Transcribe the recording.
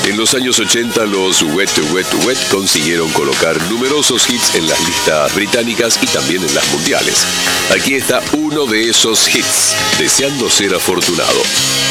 En los años 80 los Wet, Wet, Wet consiguieron colocar numerosos hits en las listas británicas y también en las mundiales. Aquí está uno de esos hits, Deseando ser afortunado.